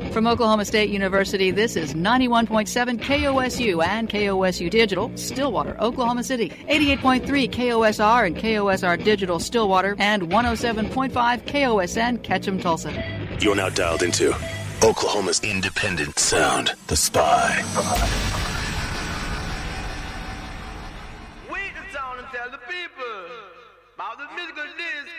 From Oklahoma State University, this is 91.7 KOSU and KOSU Digital, Stillwater, Oklahoma City, 88.3 KOSR and KOSR Digital, Stillwater, and 107.5 KOSN, Ketchum, Tulsa. You're now dialed into Oklahoma's independent sound, The Spy. Wait the town and tell the people about the musical disc.